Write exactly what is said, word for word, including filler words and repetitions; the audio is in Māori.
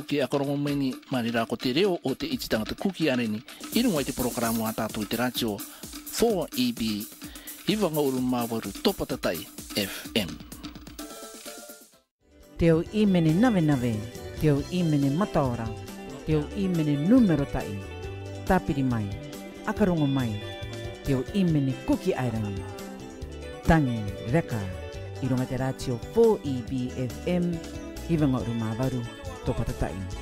Ki akarongo mai ni marira ko te reo o te iti tangata kuki are ni i runga i te programo a tātou i te radio four E B hiwa ngauru mawaru topatatai F M. Teo i mene nave nave, teo i mene mataora, teo i mene numero tai, tapiri mai, akarongo mai, teo i mene kuki airangi. Tangi reka i runga te radio four E B F M hiwa ngauru mawaru topatatai.